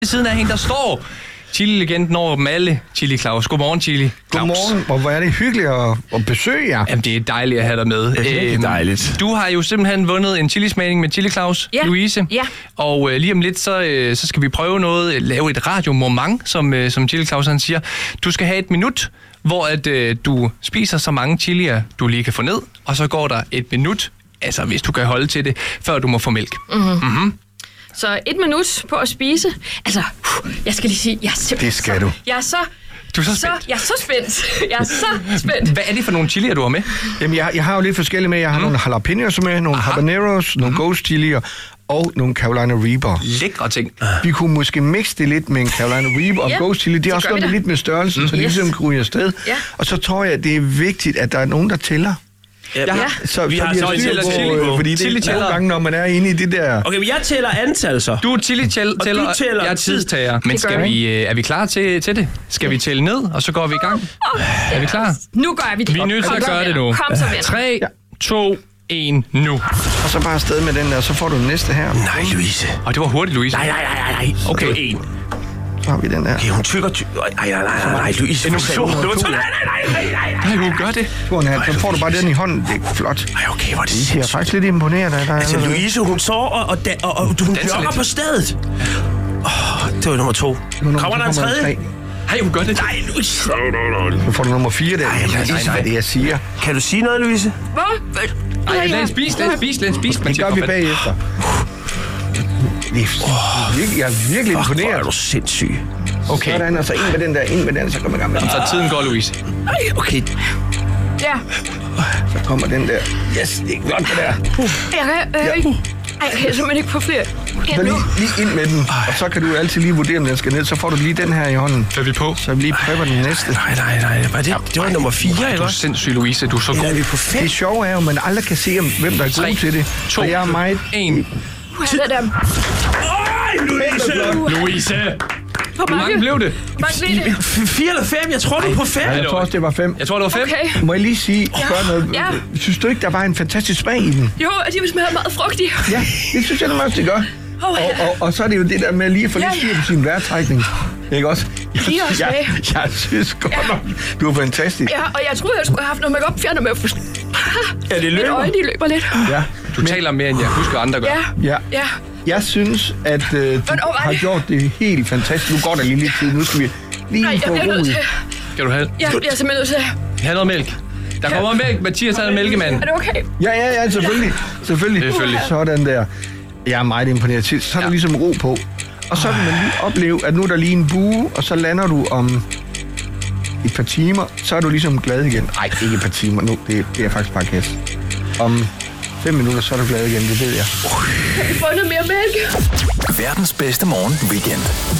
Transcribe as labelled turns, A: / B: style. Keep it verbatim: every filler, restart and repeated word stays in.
A: Ved siden af hende, der står Chili-legenden over dem alle, Chili Claus. Godmorgen, Chili Claus.
B: Godmorgen, og hvor er det hyggeligt at, at besøge jer.
A: Jamen, det er dejligt at have dig med.
B: Det er æm, dejligt.
A: Du har jo simpelthen vundet en chilismagning med Chili Claus,
C: ja.
A: Louise.
C: Ja.
A: Og øh, lige om lidt, så, øh, så skal vi prøve noget, lave et radiomoment, som, øh, som Chili Claus han siger. Du skal have et minut, hvor at, øh, du spiser så mange chilier, du lige kan få ned, og så går der et minut, altså hvis du kan holde til det, før du må få mælk.
C: Mm-hmm.
A: Mm-hmm.
C: Så et minut på at spise. Altså, jeg skal lige sige, jeg er simpelthen
B: Det skal
C: så,
B: du.
C: Jeg er så...
A: Du er så
C: så
A: spændt.
C: jeg er så spændt. Jeg er så spændt.
A: Hvad er det for nogle chilier, du har med?
B: Jamen, jeg, jeg har jo lidt forskellige med. Jeg har mm. nogle jalapenos med, nogle Aha. habaneros, nogle mm. ghost chilier og nogle Carolina Reaper.
A: Lækre ting.
B: Vi kunne måske mixe det lidt med en Carolina Reaper og
C: ja,
B: ghost chili. Det er også noget lidt med størrelsen, mm. så det
C: yes.
B: ligesom kan ryge afsted.
C: Ja.
B: Og så tror jeg, det er vigtigt, at der er nogen, der tæller.
D: Ja,
C: ja.
B: Så,
D: vi
B: så
D: har
B: vi
D: så
B: har
D: en
B: styr
D: chili
B: på,
D: på.
B: fordi det
A: Chili
B: er nogle gange, når man er inde i det der...
D: Okay, men jeg tæller antal så.
A: Du er chili tæller,
D: Og du tæller
A: jeg er
D: tid.
A: tidstager. Men skal vi, øh, er vi klar til, til det? Skal vi tælle ned, og så går vi i gang?
C: Oh,
A: er vi klar?
C: Nu gør vi det.
A: Vi er nødt til at gøre det nu.
C: Kom så, venner.
A: tre, to, et, nu.
B: Og så bare afsted med den der, så får du den næste her.
D: Nej, Louise.
A: Og det var hurtigt, Louise.
D: Nej, nej, nej, nej.
A: Okay.
D: Det var en.
B: Så har vi den der.
D: Okay, hun tykker... Ty- nej, nej, nej, nej, nej, Louise.
A: Nummer to.
D: Nummer to. Nej, nej, nej, nej, nej.
A: Nej, hun gør det.
B: Du har en hat, så får du bare den i hånden. Det er flot.
D: Ej, okay, hvor er det
B: Jeg er
D: sindssygt.
B: faktisk lidt imponeret af dig.
D: Altså, Louise, hun står og, og, da, og, og hun
A: Danser
D: jogger
A: lidt.
D: på stedet. Åh, oh, det var nummer to.
B: Nu
D: Kommer der en tredje?
A: Nej, hun gør det.
D: Nej, Louise.
B: Så får du nummer fire der.
D: Nej,
B: Jeg
D: nej,
B: kan
D: nej,
B: lige
D: nej.
B: hvad det jeg siger.
D: Kan du sige noget, Louise?
C: Hvad?
A: Nej, lad os spise, lad os spise, lad os spise.
B: Det gør vi bagefter. Det er virkelig, jeg er virkelig
D: Fuck, hvor er
B: imponeret.
D: du sindssyg.
A: Okay,
B: Sådan, og så en med den der, en med den, så kommer jeg i gang med den.
A: så tiden går, Louise.
D: Nej, okay.
C: Ja.
B: Så kommer den der. Yes, det er godt det der.
C: Jeg kan øh, ikke... Ej, jeg kan simpelthen ikke få flere.
B: Så
C: Endnu.
B: lige, lige ind med den, og så kan du altid lige vurdere, om den skal ned. Så får du lige den her i hånden.
A: Er vi på?
B: Så vi lige prøver den næste.
D: Nej, nej, nej. Var det, det var nummer fire,
A: Du
D: ikke
A: er
D: også?
A: sindssyg, Louise. Du er så
D: Eller er
A: god.
D: vi på
B: Det
D: fem?
B: sjove er jo, at man aldrig kan se, om- hvem der er
A: Tre,
B: god til det.
A: to,
B: Og jeg er meget...
A: en.
C: Hvor er det der?
D: Ej, Louise!
A: Louise!
C: Hvor
A: Hvor mange blev det?
C: Hvor mange blev det?
D: F- Fire eller fem? Jeg tror, du er på fem.
B: Jeg tror også, det var fem.
A: Jeg tror, det var fem.
C: Okay.
B: Må jeg lige sige, spørge noget?
C: Ja.
B: Synes du ikke, der var en fantastisk smag i den?
C: Jo, de smager meget frugtige.
B: Ja, det synes jeg da også, det gør.
C: Oh,
B: Og, og, og så er det jo det der med lige at få lidt
C: Ja, ja.
B: styr på sin vejrtrækning. Ikke også? Jeg,
C: Lige også
B: jeg,
C: smag.
B: jeg synes godt
C: Ja.
B: nok, du er fantastisk.
C: Ja, og jeg troede, jeg skulle have haft noget make-up fjernet med at få...
D: Ja, det
C: Mine
D: løber.
C: øjne, de løber lidt.
B: Ja.
A: Du taler mere, end jeg husker, andre gør.
C: Ja,
B: Ja.
C: ja.
B: Jeg synes, at øh, du
C: Hvornår var
B: har
C: det?
B: gjort det helt fantastisk. Nu går der lige lidt tid. Nu skal vi lige
C: Nej, jeg
B: få
C: bliver nødt
B: ro.
C: til...
A: Skal du have?
C: Ja, jeg er simpelthen nødt til...
A: Have noget mælk. Der kommer mælk. Mathias er en mælkemand.
C: Er det okay?
B: Ja, ja, ja, selvfølgelig. Selvfølgelig.
A: Selvfølgelig.
B: Sådan der. Jeg er meget imponeret til. Så er der
A: Ja.
B: ligesom ro på. Og så vil man lige opleve, at nu er der lige en bue, og så lander du om et par timer. Så er du ligesom glad igen. Nej, ikke et par timer nu. Det, det er faktisk bare kæft. Om fem minutter, så er du glad igen, det ved jeg.
C: Har vi fundet mere mælk?
E: Verdens bedste morgen weekend.